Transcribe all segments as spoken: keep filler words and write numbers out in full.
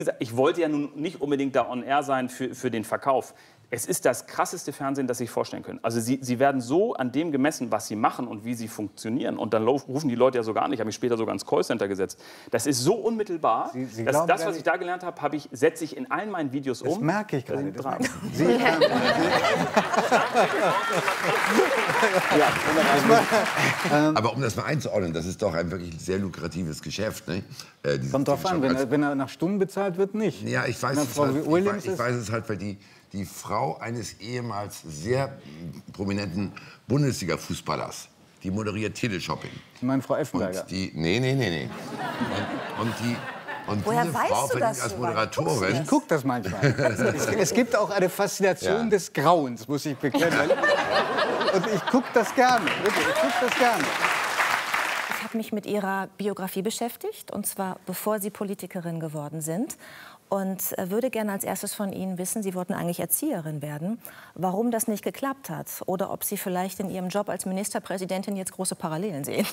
Ich wollte ja nun nicht unbedingt da on air sein für, für den Verkauf. Es ist das krasseste Fernsehen, das Sie sich vorstellen können. Also Sie, Sie werden so an dem gemessen, was Sie machen und wie Sie funktionieren. Und dann rufen die Leute ja sogar an. Ich habe mich später sogar ins Callcenter gesetzt. Das ist so unmittelbar. Sie, Sie dass das, was ich da gelernt habe, habe ich, setze ich in allen meinen Videos um. Das merke ich gerade. Das merke ich. Sie, ja, aber um das mal einzuordnen, das ist doch ein wirklich sehr lukratives Geschäft. Ne? Äh, Kommt drauf an, wenn er, wenn er nach Stunden bezahlt wird, nicht. Ja, ich weiß, es halt, ich, weiß, ich weiß es halt, weil die, die Frau eines ehemals sehr prominenten Bundesliga-Fußballers, die moderiert Teleshopping. Sie meinen Frau Effenberger? Und die, nee, nee, nee, nee. Und, und die... Und Woher diese weißt Frau du verdient das als so Moderatorin. Ich gucke das manchmal. es, es gibt auch eine Faszination ja. des Grauens, muss ich bekennen. Und ich gucke das gerne. Wirklich, ich gucke das gerne. Ich habe mich mit Ihrer Biografie beschäftigt, und zwar bevor Sie Politikerin geworden sind. Und würde gerne als erstes von Ihnen wissen, Sie wollten eigentlich Erzieherin werden, warum das nicht geklappt hat oder ob Sie vielleicht in Ihrem Job als Ministerpräsidentin jetzt große Parallelen sehen.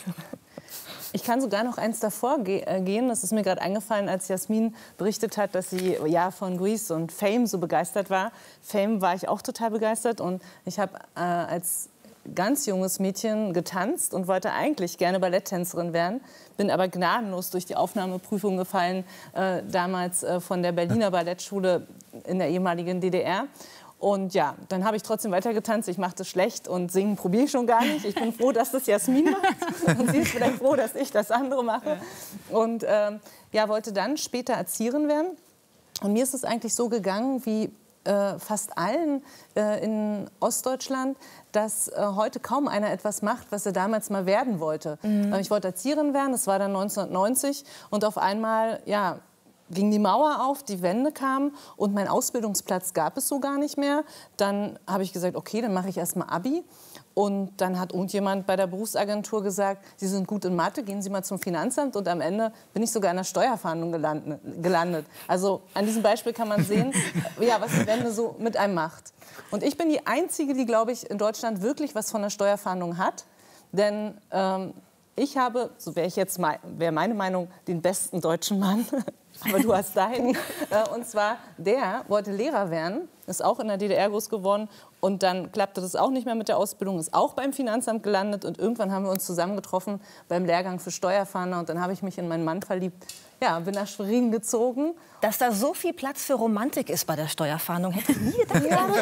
Ich kann sogar noch eins davor ge äh, gehen. Das ist mir gerade eingefallen, als Jasmin berichtet hat, dass sie ja von Grease und Fame so begeistert war. Fame war ich auch total begeistert, und ich habe äh, als ganz junges Mädchen getanzt und wollte eigentlich gerne Balletttänzerin werden, bin aber gnadenlos durch die Aufnahmeprüfung gefallen, äh, damals äh, von der Berliner Ballettschule in der ehemaligen D D R. Und ja, dann habe ich trotzdem weiter getanzt. Ich mache das schlecht und singen probiere ich schon gar nicht. Ich bin froh, dass das Jasmin macht, und sie ist vielleicht froh, dass ich das andere mache. Und ähm, ja, wollte dann später Erzieherin werden. Und mir ist es eigentlich so gegangen wie äh, fast allen äh, in Ostdeutschland, dass äh, heute kaum einer etwas macht, was er damals mal werden wollte. Mhm. Ich wollte Erzieherin werden, das war dann neunzehnhundertneunzig, und auf einmal, ja, ging die Mauer auf, die Wende kam und mein Ausbildungsplatz gab es so gar nicht mehr. Dann habe ich gesagt, okay, dann mache ich erst mal Abi. Und dann hat irgendjemand bei der Berufsagentur gesagt, Sie sind gut in Mathe, gehen Sie mal zum Finanzamt. Und am Ende bin ich sogar in der Steuerfahndung gelandet. Also an diesem Beispiel kann man sehen, ja, was die Wende so mit einem macht. Und ich bin die Einzige, die, glaube ich, in Deutschland wirklich was von der Steuerfahndung hat. Denn ähm, ich habe, so wäre ich jetzt mal, wäre meine Meinung, den besten deutschen Mann. Aber du hast deinen. Und zwar, der wollte Lehrer werden, ist auch in der D D R groß geworden. Und dann klappte das auch nicht mehr mit der Ausbildung, ist auch beim Finanzamt gelandet. Und irgendwann haben wir uns zusammengetroffen beim Lehrgang für Steuerfahnder. Und dann habe ich mich in meinen Mann verliebt. Ja, bin nach Schwerin gezogen. Dass da so viel Platz für Romantik ist bei der Steuerfahndung, hätte ich nie gedacht.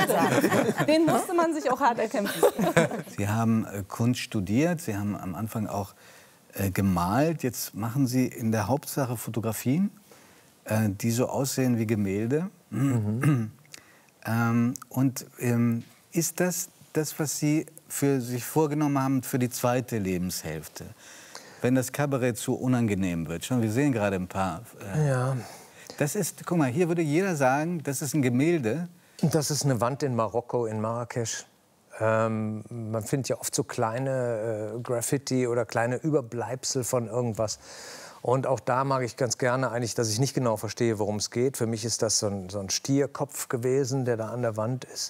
Ja, den musste man sich auch hart erkämpfen. Sie haben äh, Kunst studiert, Sie haben am Anfang auch äh, gemalt. Jetzt machen Sie in der Hauptsache Fotografien, äh, die so aussehen wie Gemälde. Mhm. ähm, und ähm, ist das das, was Sie für sich vorgenommen haben für die zweite Lebenshälfte? Wenn das Kabarett zu unangenehm wird. Schon, wir sehen gerade ein paar. Äh, ja. Das ist, guck mal, hier würde jeder sagen, das ist ein Gemälde. Das ist eine Wand in Marokko, in Marrakesch. Ähm, man findet ja oft so kleine äh, Graffiti oder kleine Überbleibsel von irgendwas. Und auch da mag ich ganz gerne eigentlich, dass ich nicht genau verstehe, worum es geht. Für mich ist das so ein, so ein Stierkopf gewesen, der da an der Wand ist.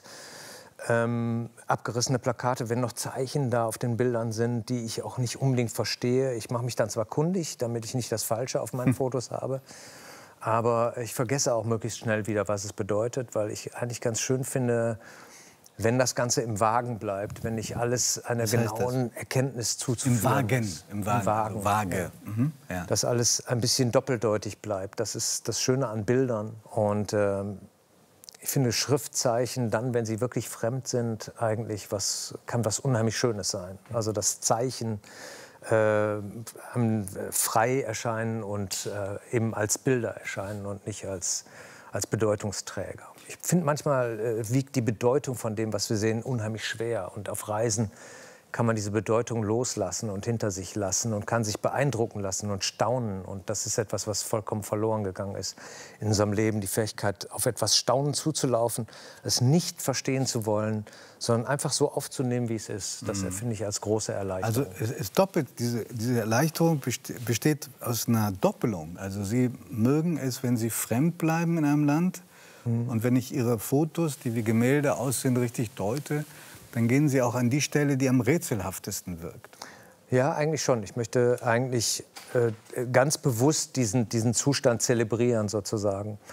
Ähm, abgerissene Plakate, wenn noch Zeichen da auf den Bildern sind, die ich auch nicht unbedingt verstehe. Ich mache mich dann zwar kundig, damit ich nicht das Falsche auf meinen Fotos habe, aber ich vergesse auch möglichst schnell wieder, was es bedeutet, weil ich eigentlich ganz schön finde, wenn das Ganze im Wagen bleibt, wenn nicht alles einer genauen Erkenntnis zuzuführen Im Wagen, ist. im Wagen, Im Wagen. Waage. Ja. Mhm. Ja. Dass alles ein bisschen doppeldeutig bleibt. Das ist das Schöne an Bildern. Und ähm, ich finde Schriftzeichen dann, wenn sie wirklich fremd sind, eigentlich was, kann was unheimlich Schönes sein. Also das Zeichen äh, frei erscheinen und äh, eben als Bilder erscheinen und nicht als, als Bedeutungsträger. Ich finde, manchmal äh, wiegt die Bedeutung von dem, was wir sehen, unheimlich schwer. Und auf Reisen kann man diese Bedeutung loslassen und hinter sich lassen und kann sich beeindrucken lassen und staunen. Und das ist etwas, was vollkommen verloren gegangen ist in unserem Leben. Die Fähigkeit, auf etwas staunen zuzulaufen, es nicht verstehen zu wollen, sondern einfach so aufzunehmen, wie es ist. Das finde ich als große Erleichterung. Also es ist doppelt, diese, diese Erleichterung besteht aus einer Doppelung. Also Sie mögen es, wenn Sie fremd bleiben in einem Land. Mhm. Und wenn ich Ihre Fotos, die wie Gemälde aussehen, richtig deute, dann gehen Sie auch an die Stelle, die am rätselhaftesten wirkt. Ja, eigentlich schon. Ich möchte eigentlich äh, ganz bewusst diesen, diesen Zustand zelebrieren, sozusagen.